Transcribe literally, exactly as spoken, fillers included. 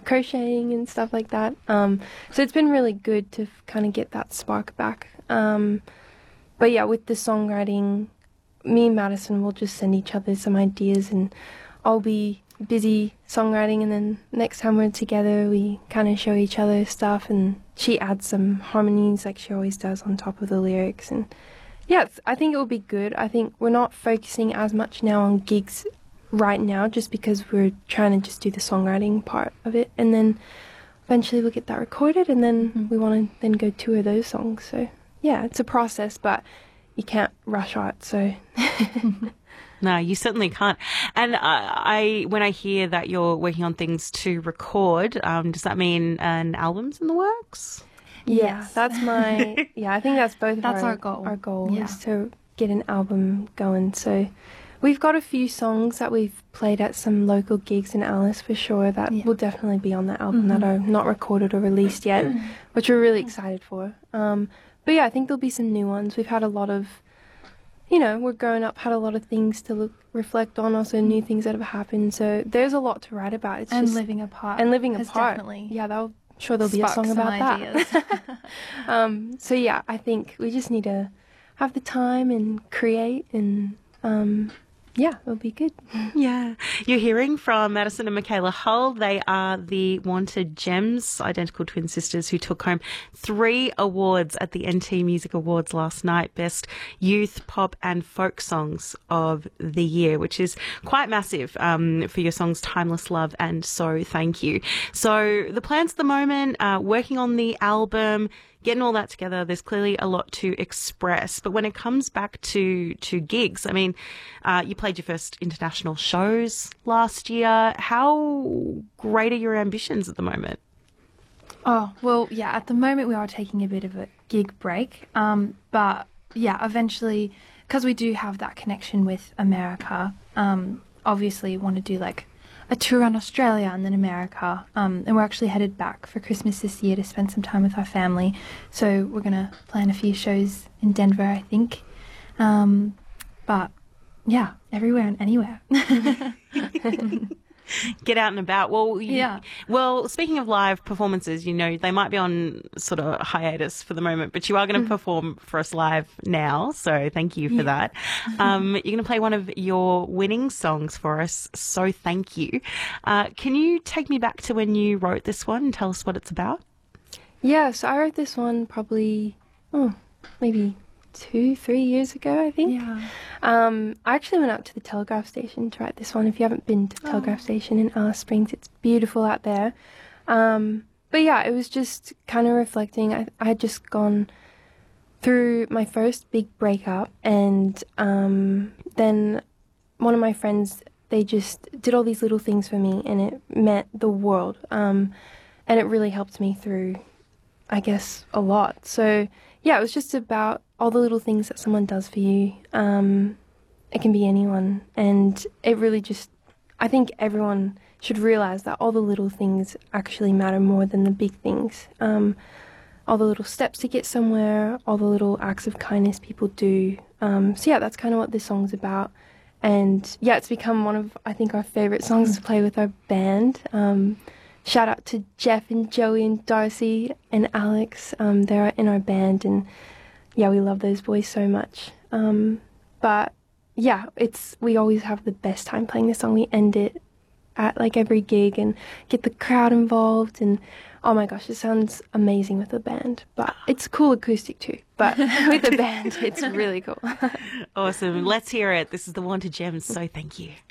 crocheting and stuff like that. Um, so it's been really good to kind of get that spark back. Um, but yeah, with the songwriting, me and Madison will just send each other some ideas, and I'll be busy songwriting, and then next time we're together we kind of show each other stuff, and she adds some harmonies like she always does on top of the lyrics. And yeah, it's, I think it will be good. I think we're not focusing as much now on gigs right now just because we're trying to just do the songwriting part of it, and then eventually we'll get that recorded, and then mm-hmm. we want to then go tour those songs. So yeah, it's a process, but you can't rush art, so no, you certainly can't. And uh, I, when I hear that you're working on things to record, um, does that mean an album's in the works? Yeah, yes. that's my. Yeah, I think that's both. Of that's our, our goal. Our goal yeah. is to get an album going. So we've got a few songs that we've played at some local gigs in Alice for sure that yeah. will definitely be on that album mm-hmm. that are not recorded or released yet, which we're really excited for. Um, but yeah, I think there'll be some new ones. We've had a lot of. You know, we're growing up, had a lot of things to look, reflect on, also new things that have happened. So there's a lot to write about. It's and just, living apart. And living apart. Definitely. Yeah, that'll, sure there'll be a song about that. um, so yeah, I think we just need to have the time and create, and um, yeah, it'll be good. Yeah. You're hearing from Madison and Michaela Hull. They are the Wanted Gems, identical twin sisters, who took home three awards at the N T Music Awards last night. Best Youth, Pop and Folk Songs of the Year, which is quite massive um, for your songs Timeless Love and So Thank You. So the plans at the moment, uh, working on the album, getting all that together, there's clearly a lot to express. But when it comes back to, to gigs, I mean, uh, you played your first international shows last year. How great are your ambitions at the moment? Oh, well, yeah, at the moment we are taking a bit of a gig break. Um, but yeah, eventually, because we do have that connection with America, um, obviously want to do like a tour around Australia and then America. Um, and we're actually headed back for Christmas this year to spend some time with our family. So we're going to plan a few shows in Denver, I think. Um, but yeah, everywhere and anywhere. Get out and about. Well, you, yeah. Well, speaking of live performances, you know, they might be on sort of hiatus for the moment, but you are going to mm. perform for us live now. So thank you for yeah. that. Um, you're going to play one of your winning songs for us. So thank you. Uh, can you take me back to when you wrote this one and tell us what it's about? Yeah, so I wrote this one probably, oh, maybe two, three years ago, I think. Yeah. Um, I actually went out to the Telegraph Station to write this one. If you haven't been to the oh. Telegraph Station in Alice Springs, it's beautiful out there. Um, but yeah, it was just kind of reflecting. I, I had just gone through my first big breakup, and um, then one of my friends, they just did all these little things for me, and it meant the world. Um, and it really helped me through, I guess, a lot. So yeah, it was just about all the little things that someone does for you. Um, it can be anyone. And it really just, I think everyone should realize that all the little things actually matter more than the big things. Um, all the little steps to get somewhere, all the little acts of kindness people do. Um, so yeah, that's kind of what this song's about. And yeah, it's become one of, I think, our favorite songs to play with our band. Um, shout out to Jeff and Joey and Darcy and Alex. Um, they're in our band, and yeah, we love those boys so much. Um, but yeah, it's we always have the best time playing this song. We end it at like every gig and get the crowd involved, and oh my gosh, it sounds amazing with the band. But it's cool acoustic too. But with the band, it's really cool. Awesome. Let's hear it. This is the Wanted Gems, so thank you.